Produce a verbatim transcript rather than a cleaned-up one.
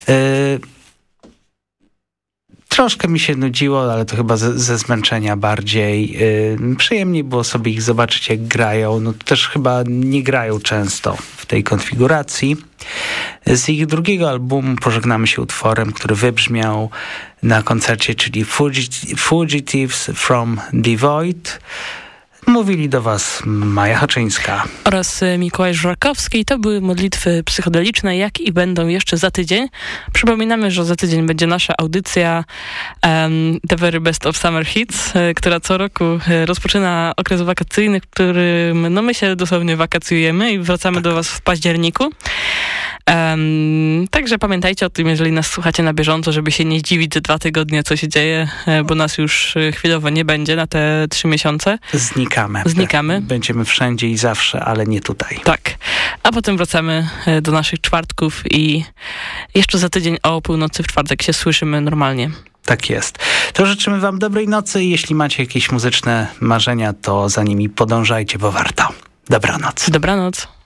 Yy, troszkę mi się nudziło, ale to chyba ze, ze zmęczenia bardziej. Yy, przyjemniej było sobie ich zobaczyć, jak grają. No to też chyba nie grają często w tej konfiguracji. Z ich drugiego albumu pożegnamy się utworem, który wybrzmiał na koncercie, czyli Fugit- Fugitives from the Void. Mówili do was Maja Haczyńska oraz Mikołaj Żurakowski. To były modlitwy psychodeliczne, jak i będą jeszcze za tydzień. Przypominamy, że za tydzień będzie nasza audycja um, The Very Best of Summer Hits, y, która co roku y, rozpoczyna okres wakacyjny, w którym no my się dosłownie wakacjujemy i wracamy tak. do was w październiku. Um, także pamiętajcie o tym, jeżeli nas słuchacie na bieżąco, żeby się nie zdziwić za dwa tygodnie, co się dzieje, bo nas już chwilowo nie będzie na te trzy miesiące. Znikamy. Znikamy. Będziemy wszędzie i zawsze, ale nie tutaj. Tak. A potem wracamy do naszych czwartków i jeszcze za tydzień o północy w czwartek się słyszymy normalnie. Tak jest. To życzymy wam dobrej nocy i jeśli macie jakieś muzyczne marzenia, to za nimi podążajcie, bo warto. Dobranoc. Dobranoc.